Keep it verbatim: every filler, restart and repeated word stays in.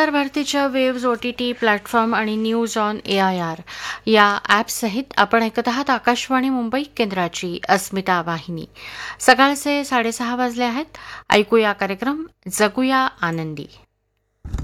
प्रसारभारतीच्या waves O T T platform आणि news on A I R या ॲपसहित आपण ऐकत आहात आकाशवाणी मुंबई केंद्राची अस्मिता वाहिनी. सकाळचे साडेसहा वाजले आहेत. ऐकूया कार्यक्रम जगूया आनंदी.